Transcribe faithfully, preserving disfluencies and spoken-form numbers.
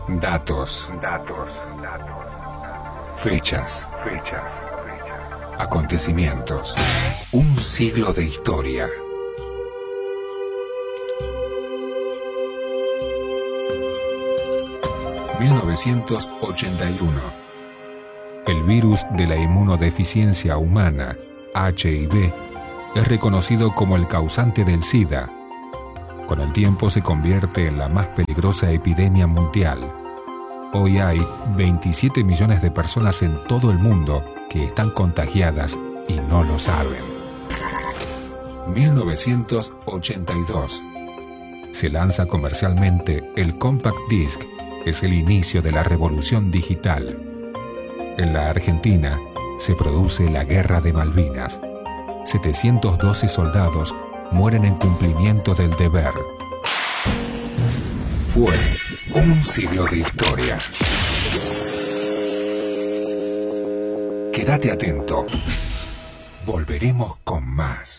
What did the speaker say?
Datos, datos, datos. Fechas, fechas, fechas. Acontecimientos. Un siglo de historia. mil novecientos ochenta y uno. El virus de la inmunodeficiencia humana, H I V, es reconocido como el causante del SIDA. Con el tiempo se convierte en la más peligrosa epidemia mundial. Hoy hay veintisiete millones de personas en todo el mundo que están contagiadas y no lo saben. mil novecientos ochenta y dos. Se lanza comercialmente el Compact Disc. Es el inicio de la revolución digital. En la Argentina se produce la Guerra de Malvinas. setecientos doce soldados mueren en cumplimiento del deber. Fue un siglo de historia. Quédate atento. Volveremos con más.